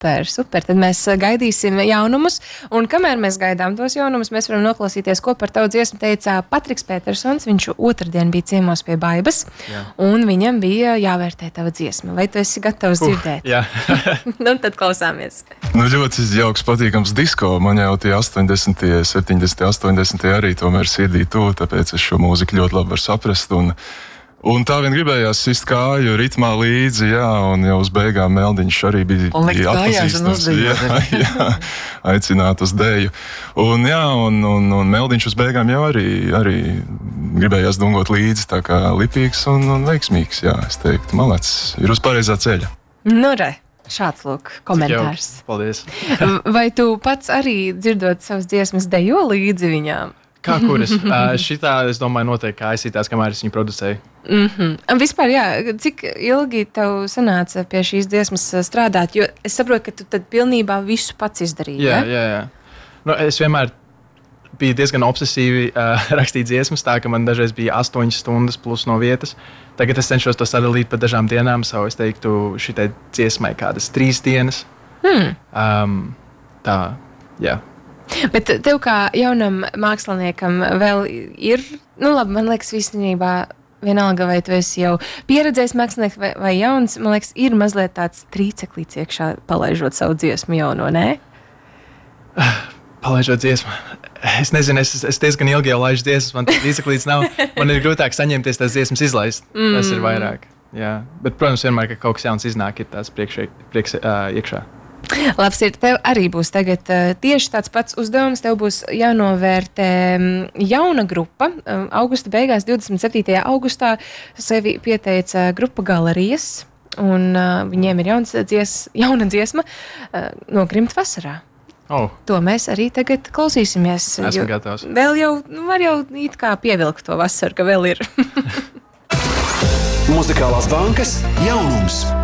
Super. Tad mēs gaidīsim jaunumus, un kamēr mēs gaidām tos jaunumus, mēs varam noklausīties, ko par tavu dziesmu teica Patriks Petersons. Viņš otrdien bija ciemos pie Baibas, un viņam bija jāvērtē tava dziesma. Vai tu esi gatavs dzirdēt? Jā. Nu, tad klausāmies. Ļoti jauks, patīkams disko. Man jau tie 80., 70., 80. arī tomēr sirdī tuvu, tāpēc es šo mūziku ļoti labi varu saprast. Un tā vien gribējās sist kāju ritmā līdzi, un jau uz beigām Meldiņš arī bija atpazīstams. Jā, aicināt uz deju. Un Meldiņš uz beigām jau arī gribējās dungot līdzi, tā kā lipīgs un veiksmīgs, es teiktu, malacis, ir uz pareizā ceļa. Nu, šāds lūk komentārs. Paldies. Vai tu pats arī dzirdot savas dziesmas dejo līdzi viņām? Kā kuras? Šitā, es domāju, noteikti kā aizsītās, kamēr es viņu producēju. Vispār, cik ilgi tev sanāca pie šīs dziesmas strādāt? Jo es saprotu, ka tu tad pilnībā visu pats izdarīji. Jā. Nu, es vienmēr biju diezgan obsesīvi rakstīt dziesmas, tā ka man dažreiz bija 8 stundas plus no vietas. Tagad es cenšos to sadalīt pa dažām dienām, es teiktu, šitai dziesmai kādas 3 dienas. Tā, jā. Bet tev kā jaunam māksliniekam vēl ir, labi, man liekas, visnībā vienalga, vai tu esi jau pieredzējis mākslinieks vai jauns, man liekas, ir mazliet tāds trīceklīts iekšā, palaižot savu dziesmu jauno, nē? Palaižot dziesmu. Es nezinu, es diezgan ilgi jau laižu dziesmas, man trīceklīts nav. Man ir grūtāk saņemties tās dziesmas izlaist. Tas ir vairāk. Jā. Bet, protams, vienmēr, ka kaut kas jauns iznāk, ir tās priekšā. Labs ir, tev arī būs tagad tieši tāds pats uzdevums. Tev būs jānovērtē jauna grupa. Augusta beigās, 27. augustā, sevi pieteica grupa Galerijas, un viņiem ir jauna dziesma Nogrimt vasarā. To mēs arī tagad klausīsimies. Esmu gatavs. Vēl var jau it kā pievilkt to vasaru, ka vēl ir. Muzikālās bankas jaunums.